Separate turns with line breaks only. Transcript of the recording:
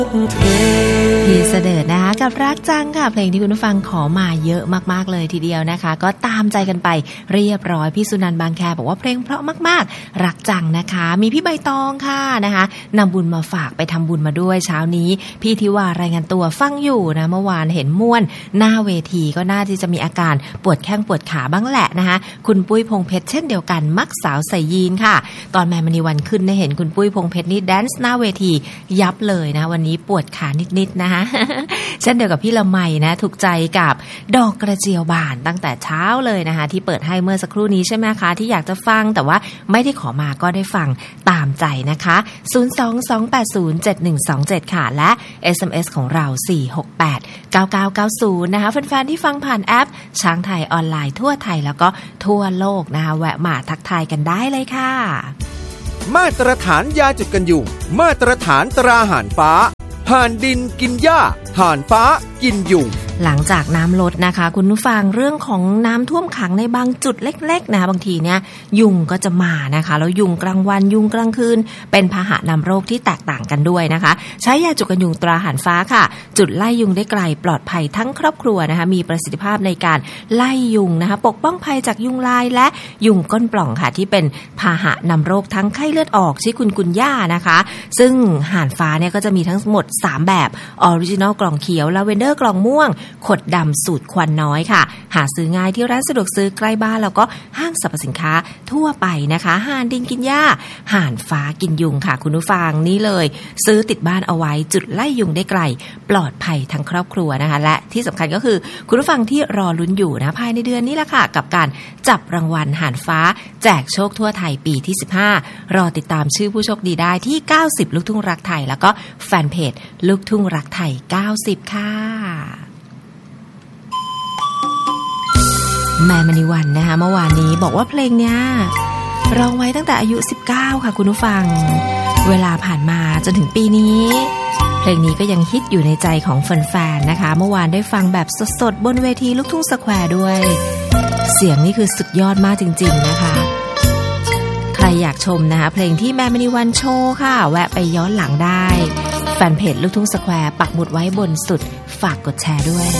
พี่เสดิร์ดนะคะกับรักจังค่ะเพลงที่คุณผู้ฟังขอมาเยอะมากๆเลยทีเดียวนะคะก็ตามใจกันไปเรียบร้อยพี่สุนันท์บางแคบอกว่าเพลงเพราะมากๆรักจังนะคะมีพี่ใบตองค่ะนะคะนำบุญมาฝากไปทำบุญมาด้วยเช้านี้พี่ทิวารายงานตัวฟังอยู่นะเมื่อวานเห็นม่วนหน้าเวทีก็น่าที่จะมีอาการปวดแข้งปวดขาบ้างแหละนะคะคุณปุ้ยพงเพชรเช่นเดียวกันมักสาวใส่ยีนค่ะตอนแม่มณีวันขึ้นได้เห็นคุณปุ้ยพงเพชรนี่แดนซ์หน้าเวทียับเลยนะวันนี้ปวดขานิดๆนะคะ เช่นเดียวกับพี่ละไมนะถูกใจกับดอกกระเจียวบานตั้งแต่เช้าเลยนะคะที่เปิดให้เมื่อสักครู่นี้ใช่ไหมคะที่อยากจะฟังแต่ว่าไม่ได้ขอมาก็ได้ฟังตามใจนะคะ022807127ค่ะและ SMS ของเรา4689990นะคะแฟนๆที่ฟังผ่านแอปช้างไทยออนไลน์ทั่วไทยแล้วก็ทั่วโลกนะคะแวะมาทักทายกันได้เลยค่ะ
มาตรฐานยาจุดกันยุงมาตรฐานตราห่านฟ้าห่านดินกินหญ้าห่านฟ้ากินยุง
หลังจากน้ำลดนะคะคุณผู้ฟังเรื่องของน้ำท่วมขังในบางจุดเล็กๆนะบางทีเนี่ยยุงก็จะมานะคะแล้วยุงกลางวันยุงกลางคืนเป็นพาหะนำโรคที่แตกต่างกันด้วยนะคะใช้ยาจุกันยุงตราห่านฟ้าค่ะจุดไล่ยุงได้ไกลปลอดภัยทั้งครอบครัวนะคะมีประสิทธิภาพในการไล่ยุงนะคะปกป้องภัยจากยุงลายและยุงก้นปล่องค่ะที่เป็นพาหะนำโรคทั้งไข้เลือดออกชิคุนกุนย่านะคะซึ่งห่านฟ้าเนี่ยก็จะมีทั้งหมด3แบบออริจินอลกล่องเขียวลาเวนเดอร์กล่องม่วงขดดำสูตรควันน้อยค่ะหาซื้อง่ายที่ร้านสะดวกซื้อใกล้บ้านแล้วก็ห้างสรรพสินค้าทั่วไปนะคะห่านดินกินหญ้าห่านฟ้ากินยุงค่ะคุณผู้ฟังนี่เลยซื้อติดบ้านเอาไว้จุดไล่ยุงได้ไกลปลอดภัยทั้งครอบครัวนะคะและที่สำคัญก็คือคุณผู้ฟังที่รอลุ้นอยู่นะภายในเดือนนี้แหละค่ะกับการจับรางวัลห่านฟ้าแจกโชคทั่วไทยปีที่15รอติดตามชื่อผู้โชคดีได้ที่90ลูกทุ่งรักไทยแล้วก็แฟนเพจลูกทุ่งรักไทย90ค่ะแม่มณีวันนะคะเมื่อวานนี้บอกว่าเพลงเนี้ยร้องไว้ตั้งแต่อายุ19ค่ะคุณผู้ฟังเวลาผ่านมาจนถึงปีนี้เพลงนี้ก็ยังฮิตอยู่ในใจของแฟนๆนะคะเมื่อวานได้ฟังแบบสดๆบนเวทีลูกทุ่งสแควร์ด้วยเสียงนี่คือสุดยอดมากจริงๆนะคะใครอยากชมนะคะเพลงที่แม่มณีวันโชว์ค่ะแวะไปย้อนหลังได้แฟนเพจลูกทุ่งสแควร์ปักหมุดไว้บนสุดฝากกดแชร์ด้วย